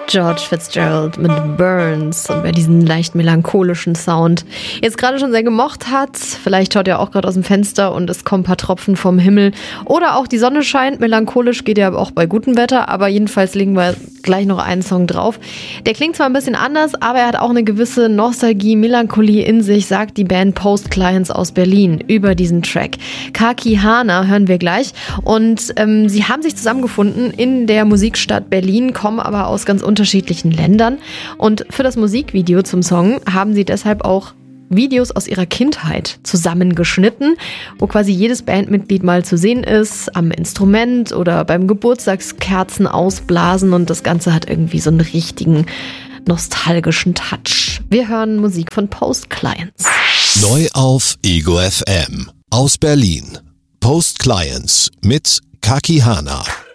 George Fitzgerald mit Burns und wer diesen leicht melancholischen Sound jetzt gerade schon sehr gemocht hat, vielleicht schaut ihr auch gerade aus dem Fenster und es kommen ein paar Tropfen vom Himmel oder auch die Sonne scheint, melancholisch geht ja auch bei gutem Wetter, aber jedenfalls legen wir gleich noch einen Song drauf. Der klingt zwar ein bisschen anders, aber er hat auch eine gewisse Nostalgie, Melancholie in sich, sagt die Band Post Clients aus Berlin über diesen Track. Kaki Hana hören wir gleich und sie haben sich zusammengefunden in der Musikstadt Berlin, kommen aber aus ganz unterschiedlichen Ländern und für das Musikvideo zum Song haben sie deshalb auch Videos aus ihrer Kindheit zusammengeschnitten, wo quasi jedes Bandmitglied mal zu sehen ist, am Instrument oder beim Geburtstagskerzen ausblasen und das Ganze hat irgendwie so einen richtigen nostalgischen Touch. Wir hören Musik von Post Clients. Neu auf Ego FM aus Berlin. Post Clients mit Kaki Hana.